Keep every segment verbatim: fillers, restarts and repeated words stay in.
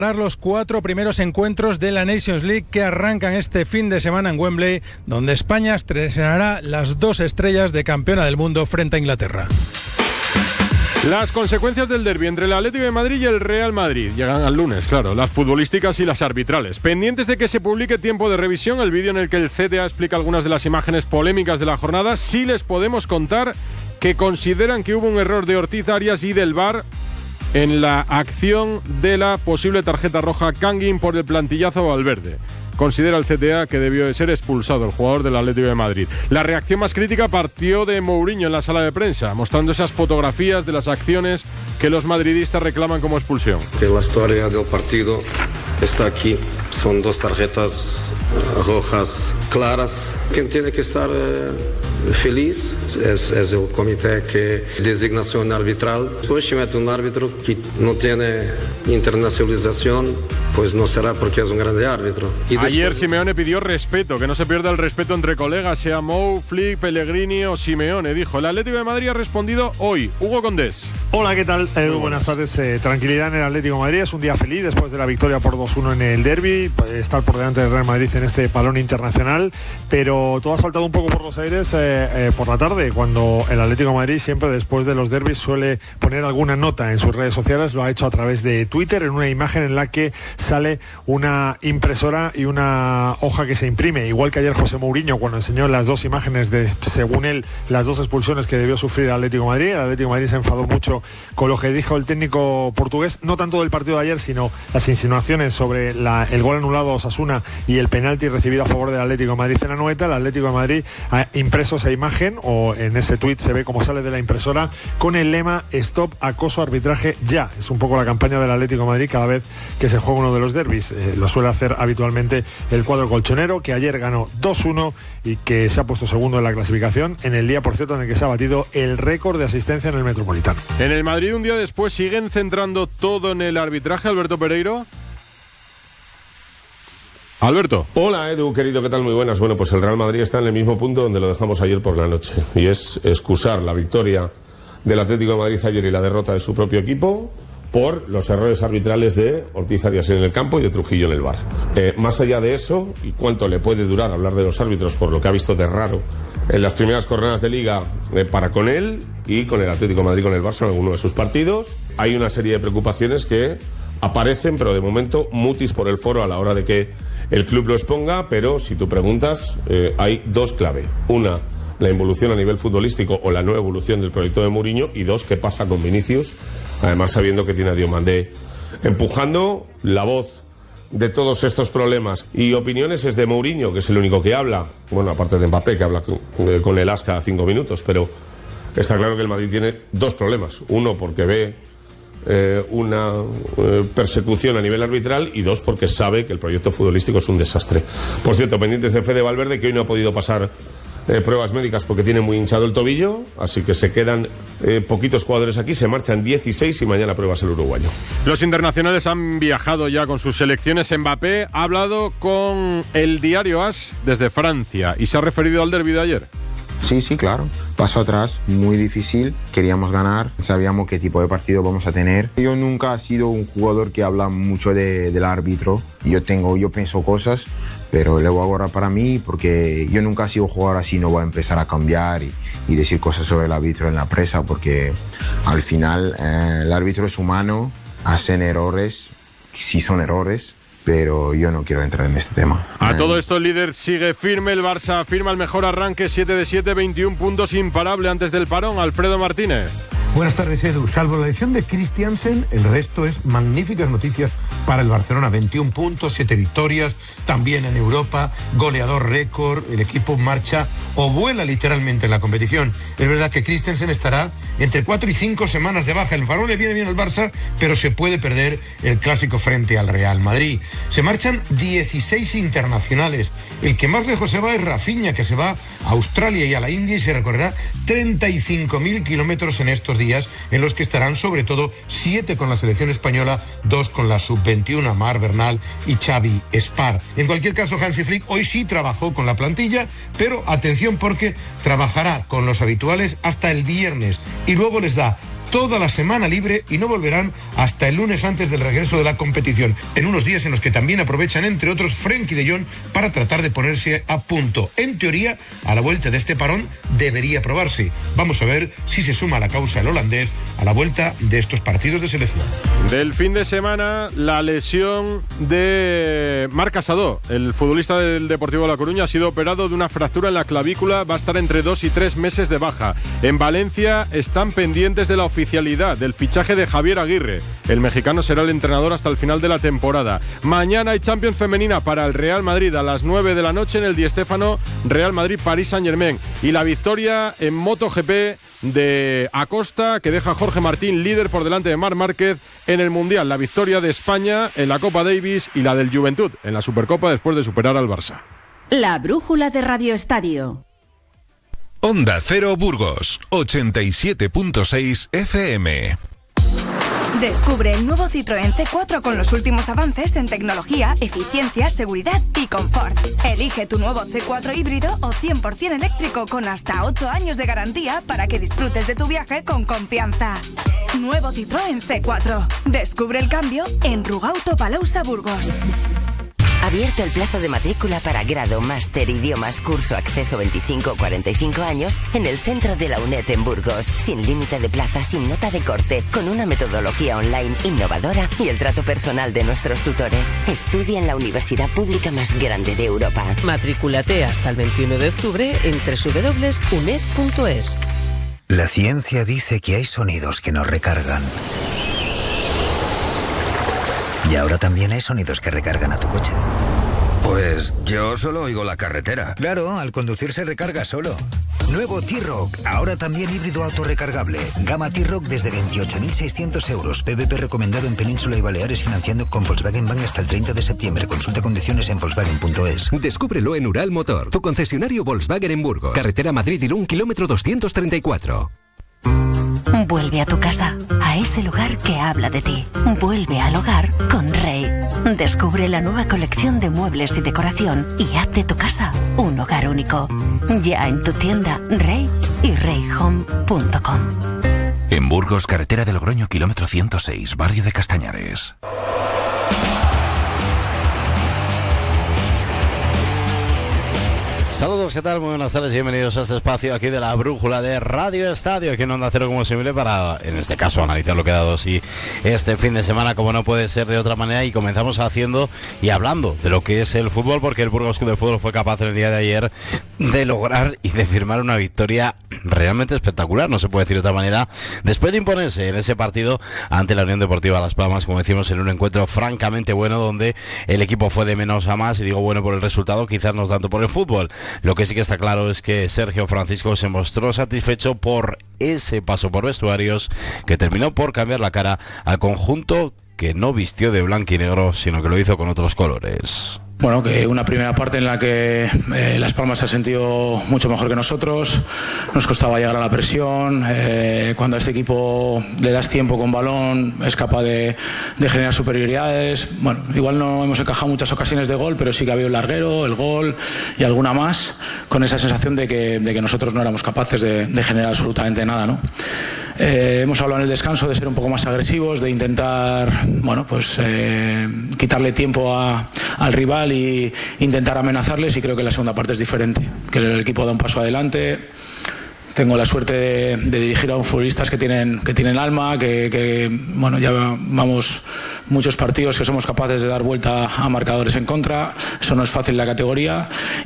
Los cuatro primeros encuentros de la Nations League que arrancan este fin de semana en Wembley, donde España estrenará las dos estrellas de campeona del mundo frente a Inglaterra. Las consecuencias del derbi entre el Atlético de Madrid y el Real Madrid llegan al lunes, claro, las futbolísticas y las arbitrales. Pendientes de que se publique tiempo de revisión, el vídeo en el que el C T A explica algunas de las imágenes polémicas de la jornada, sí les podemos contar que consideran que hubo un error de Ortiz Arias y del V A R en la acción de la posible tarjeta roja Kangin por el plantillazo a Valverde. Considera el C T A que debió de ser expulsado el jugador del Atlético de Madrid. La reacción más crítica partió de Mourinho en la sala de prensa, mostrando esas fotografías de las acciones que los madridistas reclaman como expulsión. Que la historia del partido está aquí. Son dos tarjetas rojas claras. Quien tiene que estar eh, feliz es, es el comité que designación arbitral. Después se mete un árbitro que no tiene internacionalización, pues no será porque es un grande árbitro. Y después... Ayer Simeone pidió respeto, que no se pierda el respeto entre colegas, sea Mou, Flick, Pellegrini o Simeone. Dijo, el Atlético de Madrid ha respondido hoy. Hugo Condés. Hola, ¿qué tal? Eh, buenas tardes. Eh, tranquilidad en el Atlético de Madrid. Es un día feliz después de la victoria por dos uno en el derbi. Estar por delante del Real Madrid en este palón internacional. Pero todo ha saltado un poco por los aires eh, eh, por la tarde, cuando el Atlético de Madrid siempre después de los derbis suele poner alguna nota en sus redes sociales. Lo ha hecho a través de Twitter en una imagen en la que sale una impresora y una hoja que se imprime, igual que ayer José Mourinho cuando enseñó las dos imágenes de, según él, las dos expulsiones que debió sufrir el Atlético de Madrid. El Atlético de Madrid se enfadó mucho con lo que dijo el técnico portugués, no tanto del partido de ayer, sino las insinuaciones sobre la, el gol anulado a Osasuna y el penalti recibido a favor del Atlético de Madrid en Anoeta. El Atlético de Madrid ha impreso esa imagen, o en ese tuit se ve cómo sale de la impresora, con el lema Stop acoso arbitraje ya. Es un poco la campaña del Atlético de Madrid cada vez que se juega uno de los derbis. Eh, lo suele hacer habitualmente el cuadro colchonero, que ayer ganó dos uno y que se ha puesto segundo en la clasificación, en el día, por cierto, en el que se ha batido el récord de asistencia en el Metropolitano. En el Madrid, un día después, siguen centrando todo en el arbitraje. Alberto Pereiro. Alberto. Hola Edu, querido, ¿qué tal? Muy buenas. Bueno, pues el Real Madrid está en el mismo punto donde lo dejamos ayer por la noche, y es excusar la victoria del Atlético de Madrid ayer y la derrota de su propio equipo por los errores arbitrales de Ortiz Arias en el campo y de Trujillo en el V A R. Eh, más allá de eso, y cuánto le puede durar hablar de los árbitros por lo que ha visto de raro en las primeras jornadas de Liga eh, para con él y con el Atlético de Madrid, con el Barça en alguno de sus partidos, hay una serie de preocupaciones que aparecen, pero de momento mutis por el foro a la hora de que el club lo exponga. Pero si tú preguntas, eh, hay dos clave. Una, la involución a nivel futbolístico o la no evolución del proyecto de Mourinho, y dos, qué pasa con Vinicius, además sabiendo que tiene a Diomandé empujando. La voz de todos estos problemas y opiniones es de Mourinho, que es el único que habla, bueno, aparte de Mbappé, que habla con, con el as cada cinco minutos, pero está claro que el Madrid tiene dos problemas. Uno, porque ve eh, una eh, persecución a nivel arbitral, y dos, porque sabe que el proyecto futbolístico es un desastre. Por cierto, pendientes de Fede Valverde, que hoy no ha podido pasar Eh, pruebas médicas porque tiene muy hinchado el tobillo, así que se quedan eh, poquitos jugadores aquí, se marchan dieciséis y mañana pruebas el uruguayo. Los internacionales han viajado ya con sus selecciones. Mbappé ha hablado con el diario AS desde Francia y se ha referido al derbi de ayer. Sí, sí, claro. Paso atrás, muy difícil. Queríamos ganar, sabíamos qué tipo de partido vamos a tener. Yo nunca he sido un jugador que habla mucho de, del árbitro. Yo tengo, yo pienso cosas, pero lo hago ahora para mí, porque yo nunca he sido jugador así. No voy a empezar a cambiar y, y decir cosas sobre el árbitro en la prensa, porque al final eh, el árbitro es humano, hacen errores, sí son errores, pero yo no quiero entrar en este tema. A todo esto el líder sigue firme, el Barça firma el mejor arranque, siete de siete, veintiún puntos, imparable antes del parón. Alfredo Martínez. Buenas tardes, Edu. Salvo la lesión de Christiansen, el resto es magníficas noticias para el Barcelona. veintiún puntos, siete victorias, también en Europa, goleador récord, el equipo marcha o vuela literalmente en la competición. Es verdad que Christiansen estará entre cuatro y cinco semanas de baja. El parón le viene bien al Barça, pero se puede perder el clásico frente al Real Madrid. Se marchan dieciséis internacionales. El que más lejos se va es Rafinha, que se va a Australia y a la India y se recorrerá treinta y cinco mil kilómetros en estos días, en los que estarán sobre todo siete con la selección española, dos con la sub veintiuno, Mar Bernal y Xavi Espar. En cualquier caso, Hansi Flick hoy sí trabajó con la plantilla, pero atención, porque trabajará con los habituales hasta el viernes y luego les da toda la semana libre y no volverán hasta el lunes antes del regreso de la competición, en unos días en los que también aprovechan, entre otros, Frenkie de Jong para tratar de ponerse a punto. En teoría, a la vuelta de este parón debería probarse. Vamos a ver si se suma a la causa el holandés a la vuelta de estos partidos de selección. Del fin de semana, la lesión de Marc Casado, el futbolista del Deportivo La Coruña, ha sido operado de una fractura en la clavícula, va a estar entre dos y tres meses de baja. En Valencia están pendientes de la oficialidad del fichaje de Javier Aguirre. El mexicano será el entrenador hasta el final de la temporada. Mañana hay Champions femenina para el Real Madrid a las nueve de la noche en el Di Stéfano, Real Madrid-París Saint-Germain. Y la victoria en MotoGP de Acosta, que deja a Jorge Martín líder por delante de Marc Márquez en el Mundial. La victoria de España en la Copa Davis y la del Juventud en la Supercopa después de superar al Barça. La brújula de Radio Estadio. Onda Cero Burgos, ochenta y siete punto seis F M. Descubre el nuevo Citroën C cuatro con los últimos avances en tecnología, eficiencia, seguridad y confort. Elige tu nuevo C cuatro híbrido o cien por ciento eléctrico con hasta ocho años de garantía para que disfrutes de tu viaje con confianza. Nuevo Citroën C cuatro. Descubre el cambio en Rugauto Palousa Burgos. Abierto el plazo de matrícula para grado, máster, idiomas, curso, acceso veinticinco a cuarenta y cinco años en el centro de la UNED en Burgos, sin límite de plazas, sin nota de corte, con una metodología online innovadora y el trato personal de nuestros tutores. Estudia en la universidad pública más grande de Europa. Matrículate hasta el veintiuno de octubre en doble u doble u doble u punto uned punto es. La ciencia dice que hay sonidos que nos recargan. Y ahora también hay sonidos que recargan a tu coche. Pues yo solo oigo la carretera. Claro, al conducir se recarga solo. Nuevo T-Roc, ahora también híbrido autorrecargable. Gama T-Roc desde veintiocho mil seiscientos euros. P V P recomendado en Península y Baleares, financiando con Volkswagen Bank hasta el treinta de septiembre. Consulta condiciones en Volkswagen punto es. Descúbrelo en Ural Motor, tu concesionario Volkswagen en Burgos. Carretera Madrid-Irún, kilómetro doscientos treinta y cuatro. Vuelve a tu casa, a ese lugar que habla de ti. Vuelve al hogar con Rey. Descubre la nueva colección de muebles y decoración y haz de tu casa un hogar único. Ya en tu tienda Rey y rey home punto com. En Burgos, carretera de Logroño, kilómetro ciento seis, barrio de Castañares. Saludos, ¿qué tal? Muy buenas tardes y bienvenidos a este espacio aquí de la brújula de Radio Estadio, aquí en Onda Cero como siempre, para, en este caso, analizar lo que ha dado sí este fin de semana, como no puede ser de otra manera, y comenzamos haciendo y hablando de lo que es el fútbol, porque el Burgos Club de Fútbol fue capaz en el día de ayer de lograr y de firmar una victoria realmente espectacular, no se puede decir de otra manera, después de imponerse en ese partido ante la Unión Deportiva Las Palmas, como decimos, en un encuentro francamente bueno, donde el equipo fue de menos a más, y digo bueno por el resultado, quizás no tanto por el fútbol. Lo que sí que está claro es que Sergio Francisco se mostró satisfecho por ese paso por vestuarios que terminó por cambiar la cara al conjunto que no vistió de blanco y negro, sino que lo hizo con otros colores. Bueno, que una primera parte en la que eh, Las Palmas se ha sentido mucho mejor que nosotros, nos costaba llegar a la presión, eh, cuando a este equipo le das tiempo con balón es capaz de, de generar superioridades. Bueno, igual no hemos encajado muchas ocasiones de gol, pero sí que ha habido el larguero, el gol y alguna más, con esa sensación de que, de que nosotros no éramos capaces de, de generar absolutamente nada, ¿no? Eh, hemos hablado en el descanso de ser un poco más agresivos, de intentar, bueno, pues eh, quitarle tiempo a, al rival y intentar amenazarles, y creo que la segunda parte es diferente, que el equipo da un paso adelante. Tengo la suerte de, de dirigir a unos futbolistas que tienen, que tienen alma, que, que bueno, ya vamos muchos partidos que somos capaces de dar vuelta a marcadores en contra. Eso no es fácil en la categoría,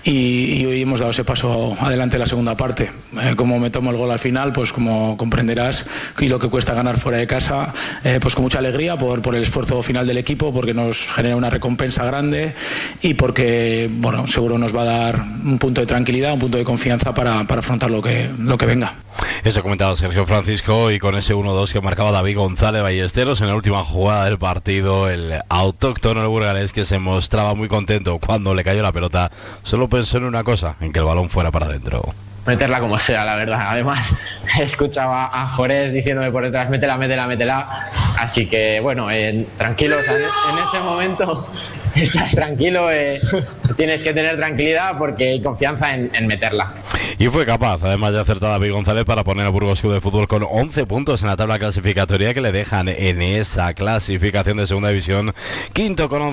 y, y hoy hemos dado ese paso adelante en la segunda parte. Eh, como me tomo el gol al final, pues como comprenderás, y lo que cuesta ganar fuera de casa, eh, pues con mucha alegría por, por el esfuerzo final del equipo, porque nos genera una recompensa grande y porque, bueno, seguro nos va a dar un punto de tranquilidad, un punto de confianza para, para afrontar lo que, lo que venga. Eso comentaba Sergio Francisco, y con ese uno dos que marcaba David González Ballesteros en la última jugada del partido, el autóctono el burgalés, que se mostraba muy contento cuando le cayó la pelota, solo pensó en una cosa, en que el balón fuera para adentro. meterla como sea, la verdad. Además, escuchaba a Forés diciéndome por detrás, métela, métela, métela. Así que, bueno, eh, tranquilo, o sea, en, en ese momento estás tranquilo, eh, tienes que tener tranquilidad porque hay confianza en, en meterla. Y fue capaz, además de acertar a David González, para poner a Burgos Club de Fútbol con once puntos en la tabla clasificatoria que le dejan en esa clasificación de segunda división, quinto con once.